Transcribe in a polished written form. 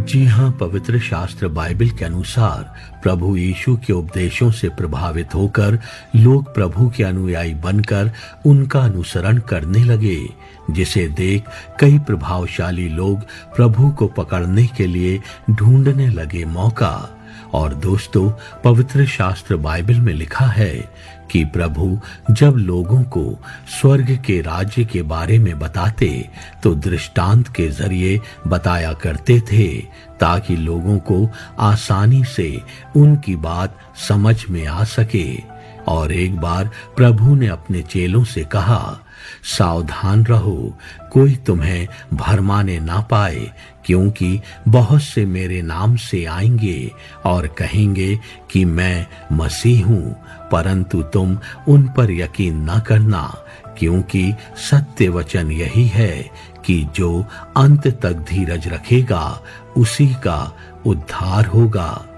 जी हाँ, पवित्र शास्त्र बाइबल के अनुसार प्रभु यीशु के उपदेशों से प्रभावित होकर लोग प्रभु के अनुयायी बनकर उनका अनुसरण करने लगे, जिसे देख कई प्रभावशाली लोग प्रभु को पकड़ने के लिए ढूंढने लगे मौका। और दोस्तों, पवित्र शास्त्र बाइबल में लिखा है कि प्रभु जब लोगों को स्वर्ग के राज्य के बारे में बताते तो दृष्टांत के जरिए बताया करते थे, ताकि लोगों को आसानी से उनकी बात समझ में आ सके। और एक बार प्रभु ने अपने चेलों से कहा, सावधान रहो, कोई तुम्हें भरमाने ना पाए, क्योंकि बहुत से मेरे नाम से आएंगे और कहेंगे कि मैं मसीह हूँ, परंतु तुम उन पर यकीन न करना, क्योंकि सत्य वचन यही है कि जो अंत तक धीरज रखेगा उसी का उद्धार होगा।